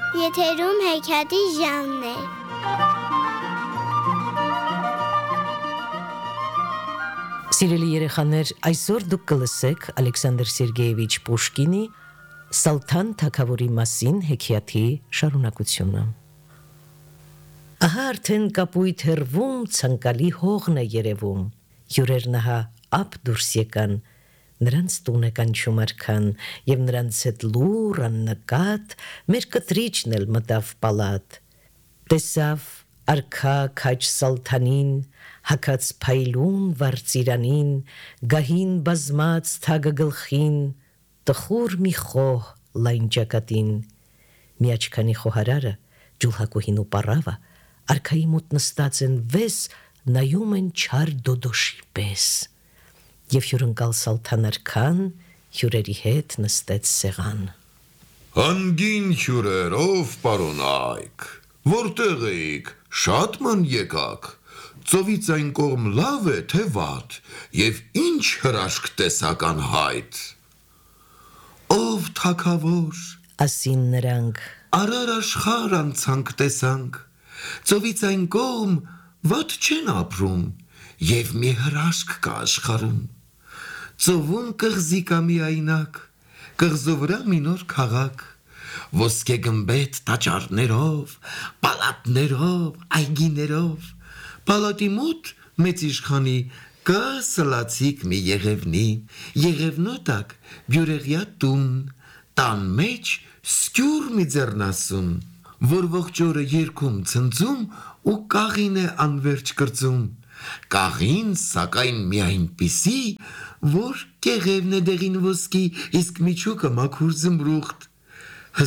Եթերում հեքիաթի ժանրն է։ Սիրելի երեխաներ, այսօր դուք կլսեք Ալեքսանդր Սերգեևիչ Պուշկինի Սալթան թագավորի մասին հեքիաթի շարունակությունը։ Ահա արդեն կապույտ հեռվում ցանկալի հողն է երևում, հյուրերն ահա ափ դուրս եկան, նրանց տուն է կանչում արքան, և նրանց հետ լուռ աննկատ մեր կտրիչն էլ մտավ պալատ, տեսավ արքա քաջ Սալթանին, հագած փայլուն վարդիրանին, գահին բազմած թագը գլխին, տխուր մի խոհ լայն ճակատին, մի աչքանի խոհարարը, ջուլհակուհին ու պառավը, արքայի մոտ նստած են վես, նայում են չար դոդոշի պես, և հյուրընկալ Սալթան արքան հյուրերի հետ նստեց սեղան։ Հանգին հյուրեր, ով պարոնայք, որտեղ էիք, շատ ման եկաք, ծովից այն կողմ լավ է, թե վատ, և ինչ հրաշք տեսական հայտ։ Ով թագավոր, ասին նրանք, արար աշխար անցանք տեսանք, ծովից այն կողմ վատ չեն ապրում, և մի հրաշք կա աշխարում։ Ծովում կղզի կա միայնակ, կղզու վրա մի նոր քաղաք, ոսկե գմբեթ տաճարներով, պալատներով, այգիներով, պալատի մոտ մեծ իշխանի կա սլացիկ մի եղևնի, եղևնու տակ բյուրեղյա տուն, տան մեջ սկյուր մի ձեռնասուն, որ ողջ օրը երգում ցնծում ու կաղին է անվերջ կրծում, կաղին սակայն մի այնպիսի, որ կեղևն է դեղին ոսկի, իսկ միջուկը մաքուր զմրուխտ,